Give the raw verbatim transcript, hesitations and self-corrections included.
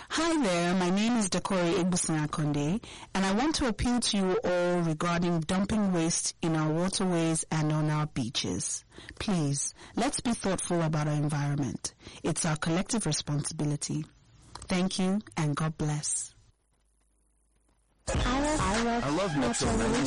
Hi there, my name is Dakori Igbusin-Akonde, and I want to appeal to you all regarding dumping waste in our waterways and on our beaches. Please, let's be thoughtful about our environment. It's our collective responsibility. Thank you, and God bless. I love, I love, I love Metro ninety-seven